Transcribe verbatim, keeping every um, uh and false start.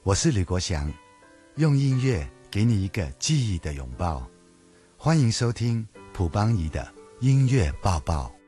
我是吕国祥，用音乐给你一个记忆的拥抱。欢迎收听朴邦仪的音乐抱抱。